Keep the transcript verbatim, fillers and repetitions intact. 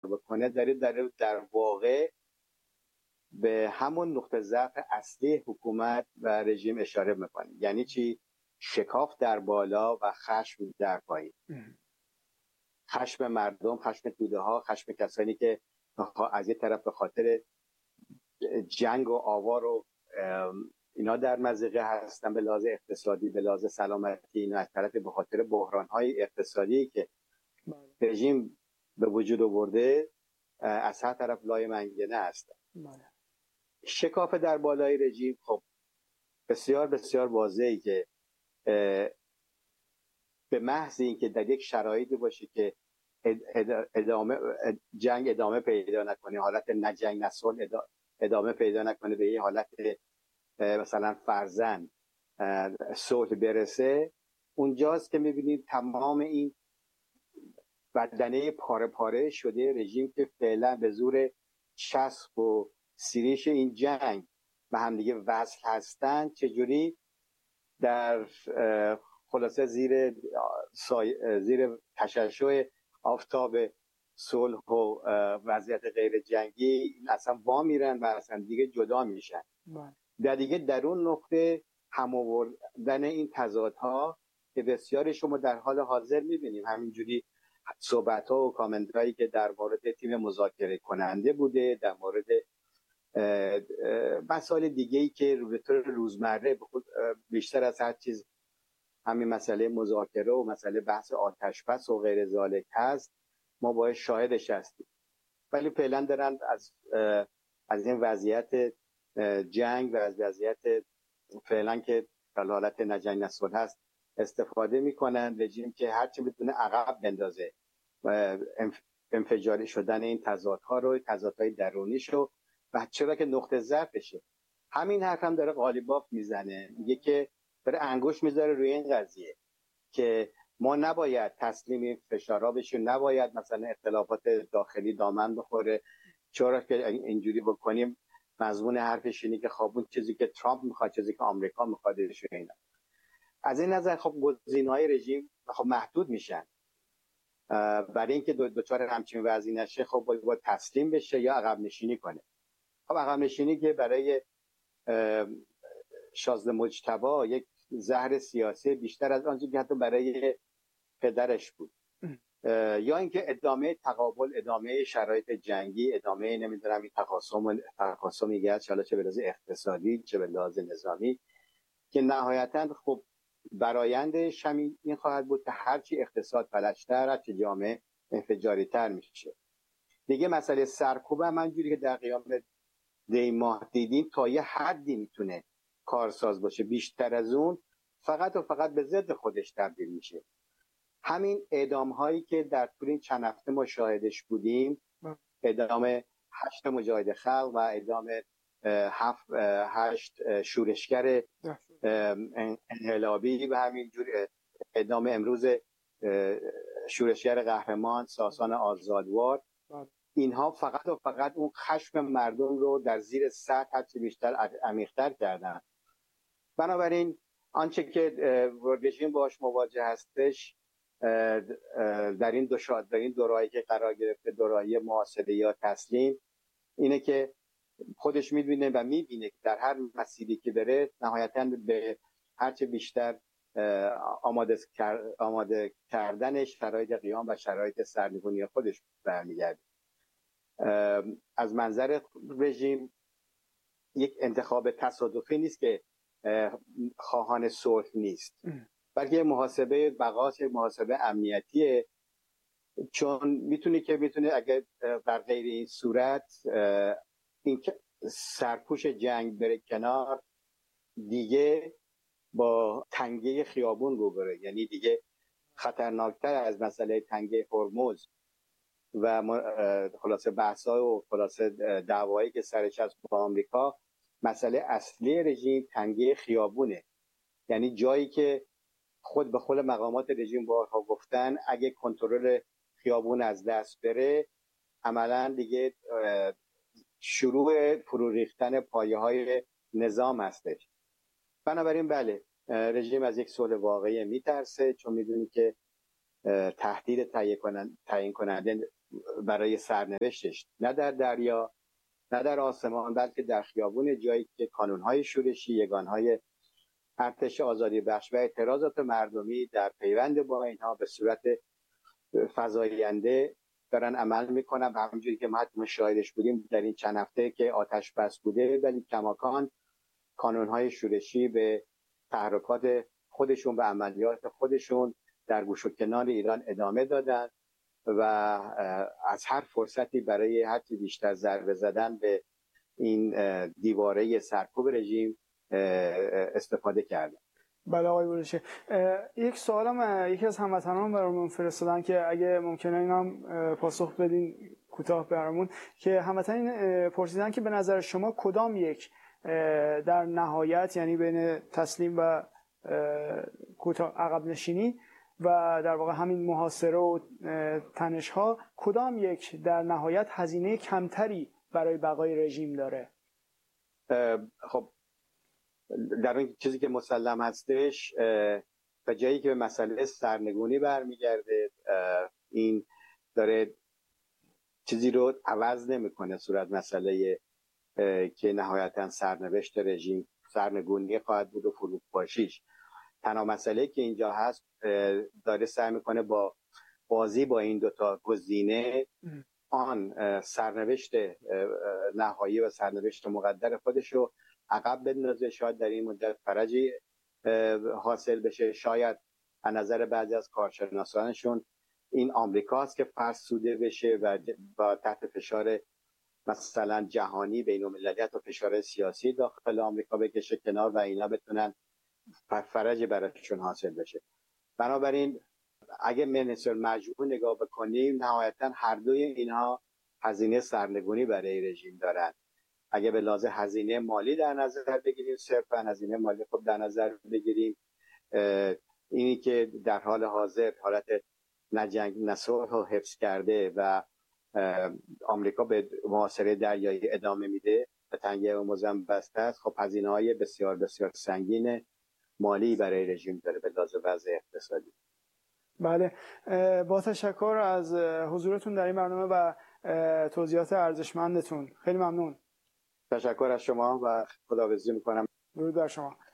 بکنه داره در در واقع به همون نقطه ضعف اصلی حکومت و رژیم اشاره میکنه. یعنی چی؟ شکاف در بالا و خشم در پایین. خشم مردم، خشم توده ها، خشم کسانی که از یه طرف به خاطر جنگ و آوار و اینا در مضیقه هستن به لحاظ اقتصادی، به لحاظ سلامتی، اینا از طرف به خاطر بحران‌های اقتصادی که رژیم به وجود آورده از هر طرف لای منگنه هستن. شکاف در بالای رژیم خب بسیار بسیار واضحه که به محض اینکه در یک شرایطی باشه که ادامه جنگ ادامه پیدا نکنه، حالت نه جنگ نه صلح ادامه پیدا نکنه، به یه حالت مثلا فرضاً صلح برسه، اونجاست که میبینید تمام این بدنه پاره پاره شده رژیم که فعلا به زور چسب و سیریش این جنگ به هم دیگه وصل هستن چجوری در خلاصه زیر سای... زیر تشعشع آفتاب صلح و وضعیت غیر جنگی اصلا وا میرن و اصلا دیگه جدا میشن. در دیگه در اون نقطه هم آوردن این تضادها که بسیاری شما در حال حاضر میبینیم، همینجوری صحبت ها و کامنت هایی که در مورد تیم مذاکره کننده بوده، در مورد مسائل دیگه ای که به طور روزمره بیشتر از هر چیز همین مسئله مذاکره و مسئله بحث آتشبس و غیر ذالک هست، ما باید شاهدش هستیم. ولی فعلا دارن از از این وضعیت جنگ و از وضعیت فعلا که در حالت نه جنگ نه صلح هست استفاده میکنن. رژیم که هرچی بتونه عقب بندازه و انفجاری شدن این تضادها رو، تضادهای درونیشو، و چرا که نقطه ضعفشه. همین حرف هم داره قالیباف میزنه، میگه که داره انگوش میذاره روی این قضیه که ما نباید تسلیم این فشارها بشیم، نباید مثلا اختلافات داخلی دامن بخوره. چرا که اینجوری بکنیم مضمون حرفش اینه که خب اون چیزی که ترامپ میخواد، چیزی که آمریکا میخواد اینا. از این نظر خب گزینه‌های رژیم خب محدود میشن. برای اینکه دوچار همچین وضعی نشه خب باید تسلیم بشه یا عقب نشینی کنه. خب عقب نشینی که برای شازده مجتبی یک زهر سیاسی بیشتر از آنچه که حتی برای پدرش بود، یا اینکه ادامه تقابل، ادامه شرایط جنگی، ادامه نمیدونم این تخاصم تخاصمی که حالا چه به لحاظ اقتصادی چه به لحاظ نظامی، که نهایتاً خب برآیندش همین این خواهد بود که هرچی اقتصاد فلج‌تر، هرچی جامعه انفجاری‌تر میشه. دیگه مسئله سرکوب هم منجوری که در قیام دی ماه دیدیم تا یه حدی میتونه کارساز باشه، بیشتر از اون فقط و فقط به ضد خودش تبدیل میشه. همین اعدام هایی که در طول این چند هفته ما شاهدش بودیم، اعدام هشت مجاهد خلق و اعدام هفت هشت شورشگر انقلابی و همینجور اعدام امروز شورشگر قهرمان ساسان آزادوار، اینها فقط و فقط اون خشم مردم رو در زیر سطح هرچی بیشتر عمیق‌تر کردن. بنابراین آنچه که رژیم باش مواجه هستش در این دو شاد در این دورایی که قرار گرفته، دورایی محاصره یا تسلیم، اینه که خودش میدونه و میبینه که در هر مسیری که بره نهایتاً به هرچه بیشتر آماده, آماده کردنش شرایط قیام و شرایط سرنگونی خودش برمیگرده. از منظر رژیم یک انتخاب تصادفی نیست که خواهان صلح نیست، بلکه محاسبه بقاس، محاسبه امنیتیه، چون میتونه که میتونه اگر در غیر این صورت این سرپوش جنگ بره کنار، دیگه با تنگه خیابون روبروه، یعنی دیگه خطرناکتر از مسئله تنگه هرمز و خلاصه بحث‌ها و خلاصه دعوایی که سرش هست با آمریکا، مسئله اصلی رژیم تنگه خیابونه. یعنی جایی که خود به خود مقامات رژیم بارها گفتن اگه کنترل خیابون از دست بره، عملاً دیگه شروع فرو ریختن پایه‌های نظام هستش. بنابراین بله، رژیم از یک صلح واقعی میترسه، چون میدونی که تهدید تعیین کننده برای سرنوشتش، نه در دریا نه در آسمان، بلکه در خیابون، جایی که کانونهای شورشی، یگانهای ارتش آزادی بخش و اعتراضات مردمی در پیوند با اینها به صورت فزاینده دارن عمل میکنن. و همونجوری که ما شاهدش بودیم در این چند هفته که آتش بس بوده، ولی کماکان کانونهای شورشی به تحرکات خودشون و عملیات خودشون در گوش و کنار ایران ادامه دادن و از هر فرصتی برای هر چه بیشتر ضربه زدن به این دیواره سرکوب رژیم استفاده کردن. بله آقای بروشی، یک سوالم یکی از هموطنان برامون فرستادن که اگه ممکنه اینم پاسخ بدین کوتاه برامون، که هموطنان پرسیدن که به نظر شما کدام یک در نهایت، یعنی بین تسلیم و کوتاه عقب نشینی و در واقع همین محاصره و تنش ها، کدام یک در نهایت هزینه کمتری برای بقای رژیم داره؟ خب در اون چیزی که مسلم هستش و جایی که به مسئله سرنگونی برمیگرده، این داره چیزی رو عوض نمیکنه صورت مسئله که نهایتا سرنوشت رژیم سرنگونی خواهد بود و فروپاشیش. تنها مسئله که اینجا هست داره سعی میکنه با بازی با این دوتا گزینه آن سرنوشت نهایی و سرنوشت مقدر خودش رو عقب بندازه. شاید در این مدت فرجی حاصل بشه، شاید از نظر بعضی از کارشناسانشون این آمریکاست که فرسوده بشه و با تحت فشار مثلا جهانی بین المللی و فشار سیاسی داخل آمریکا بکشه کنار و اینا بتونن فرج براشون حاصل بشه. بنابراین اگه منصر مجموع نگاه بکنیم، نهایتا هر دوی اینها هزینه سرنگونی برای رژیم دارن. اگه به لحاظ هزینه مالی در نظر بگیریم، صرفا هزینه مالی خب در نظر بگیریم، اینی که در حال حاضر حالت نه جنگ نه صلح رو حفظ کرده و آمریکا به محاصره دریایی ادامه میده و تنگه هرمزم بسته است، خب هزینه‌های بسیار بسیار سنگین مالی برای رژیم داره به لحاظ وضع اقتصادی. بله، با تشکر از حضورتون در این برنامه و توضیحات ارزشمندتون. خیلی ممنون. تشکر از شما و خداحافظی میکنم. درود بر شما.